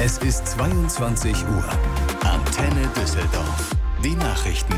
Es ist 22 Uhr. Antenne Düsseldorf. Die Nachrichten.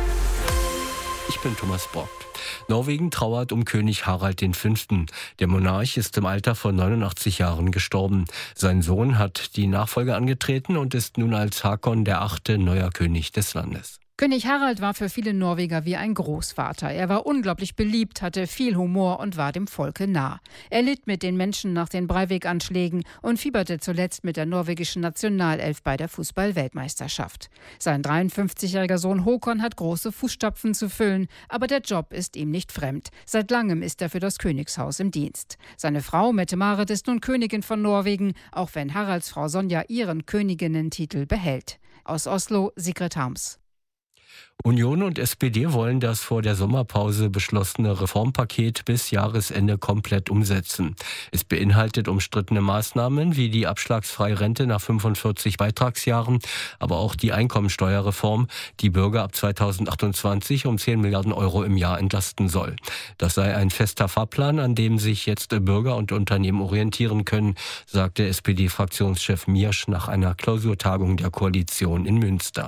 Ich bin Thomas Brock. Norwegen trauert um König Harald V. Der Monarch ist im Alter von 89 Jahren gestorben. Sein Sohn hat die Nachfolge angetreten und ist nun als Håkon VIII. Neuer König des Landes. König Harald war für viele Norweger wie ein Großvater. Er war unglaublich beliebt, hatte viel Humor und war dem Volke nah. Er litt mit den Menschen nach den Breivik-Anschlägen und fieberte zuletzt mit der norwegischen Nationalelf bei der Fußball-Weltmeisterschaft. Sein 53-jähriger Sohn Håkon hat große Fußstapfen zu füllen, aber der Job ist ihm nicht fremd. Seit langem ist er für das Königshaus im Dienst. Seine Frau Mette-Marit ist nun Königin von Norwegen, auch wenn Haralds Frau Sonja ihren Königinnentitel behält. Aus Oslo, Sigrid Harms. Union und SPD wollen das vor der Sommerpause beschlossene Reformpaket bis Jahresende komplett umsetzen. Es beinhaltet umstrittene Maßnahmen wie die abschlagsfreie Rente nach 45 Beitragsjahren, aber auch die Einkommensteuerreform, die Bürger ab 2028 um 10 Milliarden Euro im Jahr entlasten soll. Das sei ein fester Fahrplan, an dem sich jetzt Bürger und Unternehmen orientieren können, sagte SPD-Fraktionschef Miersch nach einer Klausurtagung der Koalition in Münster.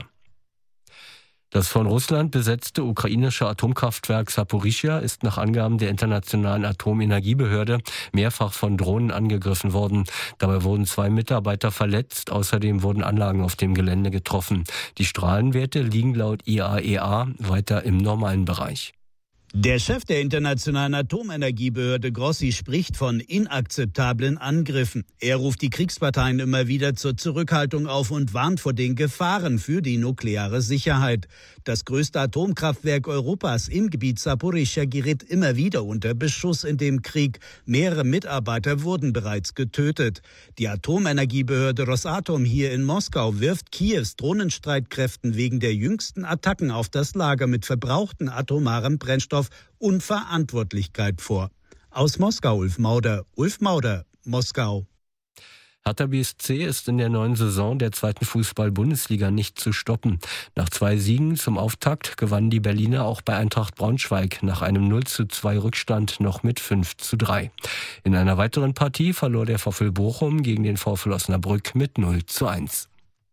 Das von Russland besetzte ukrainische Atomkraftwerk Saporischschja ist nach Angaben der Internationalen Atomenergiebehörde mehrfach von Drohnen angegriffen worden. Dabei wurden 2 Mitarbeiter verletzt. Außerdem wurden Anlagen auf dem Gelände getroffen. Die Strahlenwerte liegen laut IAEA weiter im normalen Bereich. Der Chef der Internationalen Atomenergiebehörde Grossi spricht von inakzeptablen Angriffen. Er ruft die Kriegsparteien immer wieder zur Zurückhaltung auf und warnt vor den Gefahren für die nukleare Sicherheit. Das größte Atomkraftwerk Europas im Gebiet Saporischschja gerät immer wieder unter Beschuss in dem Krieg. Mehrere Mitarbeiter wurden bereits getötet. Die Atomenergiebehörde Rosatom hier in Moskau wirft Kiews Drohnenstreitkräften wegen der jüngsten Attacken auf das Lager mit verbrauchten atomarem Brennstoff Unverantwortlichkeit vor. Aus Moskau, Ulf Mauder, Moskau. Hertha BSC ist in der neuen Saison der 2. Fußball-Bundesliga nicht zu stoppen. Nach 2 Siegen zum Auftakt gewannen die Berliner auch bei Eintracht Braunschweig nach einem 0:2 Rückstand noch mit 5:3. In einer weiteren Partie verlor der VfL Bochum gegen den VfL Osnabrück mit 0:1.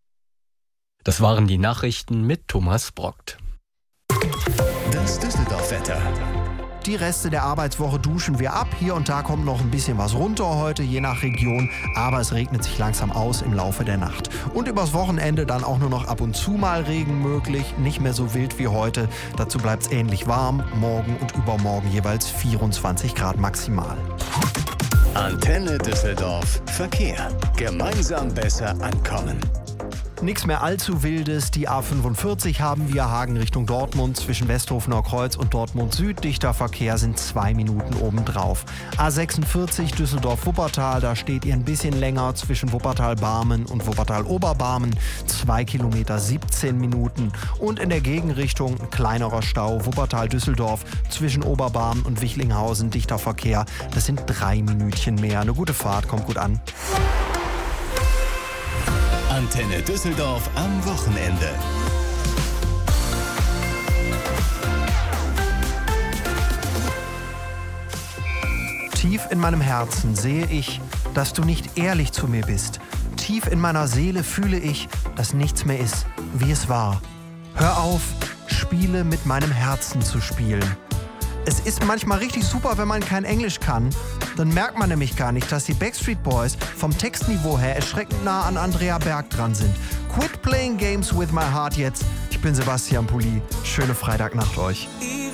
Das waren die Nachrichten mit Thomas Brockt. Das Düsseldorf-Wetter. Die Reste der Arbeitswoche duschen wir ab. Hier und da kommt noch ein bisschen was runter heute, je nach Region. Aber es regnet sich langsam aus im Laufe der Nacht. Und übers Wochenende dann auch nur noch ab und zu mal Regen möglich. Nicht mehr so wild wie heute. Dazu bleibt es ähnlich warm. Morgen und übermorgen jeweils 24 Grad maximal. Antenne Düsseldorf. Verkehr. Gemeinsam besser ankommen. Nichts mehr allzu Wildes. Die A45 haben wir Hagen Richtung Dortmund zwischen Westhofener Kreuz und Dortmund Süd. Dichter Verkehr sind 2 Minuten obendrauf. A46 Düsseldorf-Wuppertal, da steht ihr ein bisschen länger zwischen Wuppertal-Barmen und Wuppertal-Oberbarmen. 2 Kilometer 17 Minuten. Und in der Gegenrichtung ein kleinerer Stau Wuppertal-Düsseldorf zwischen Oberbarmen und Wichlinghausen. Dichter Verkehr, das sind 3 Minütchen mehr. Eine gute Fahrt, kommt gut an. Antenne Düsseldorf am Wochenende. Tief in meinem Herzen sehe ich, dass du nicht ehrlich zu mir bist. Tief in meiner Seele fühle ich, dass nichts mehr ist, wie es war. Hör auf, Spiele mit meinem Herzen zu spielen. Es ist manchmal richtig super, wenn man kein Englisch kann. Dann merkt man nämlich gar nicht, dass die Backstreet Boys vom Textniveau her erschreckend nah an Andrea Berg dran sind. Quit playing games with my heart jetzt. Ich bin Sebastian Pulli. Schöne Freitagnacht euch.